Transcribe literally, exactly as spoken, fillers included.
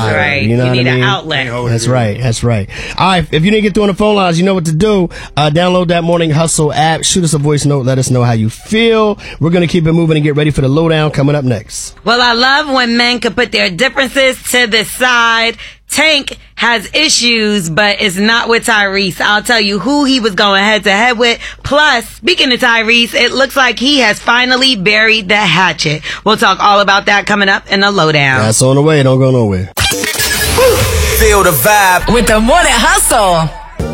fire. right. You, know you need what I mean? an outlet. That's right. That's right. All right. If you didn't get through on the phone lines, you know what to do. Uh, download that Morning Hustle app. Shoot us a voice note. Let us know how you feel. We're going to keep it moving and get ready for the lowdown coming up next. Well, I love when men can put their differences to the side. Tank has issues, but it's not with Tyrese. I'll tell you who he was going head to head with. Plus, speaking of Tyrese, it looks like he has finally buried the hatchet. We'll talk all about that coming up in the lowdown. That's on the way. Don't go nowhere. Feel the vibe with the Morning Hustle.